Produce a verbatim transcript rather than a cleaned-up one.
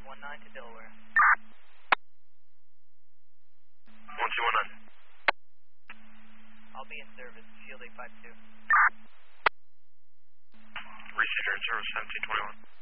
one nine to Delaware. one two one nine. I'll be in service, Shield eight five two. Receiver in service seventeen twenty-one.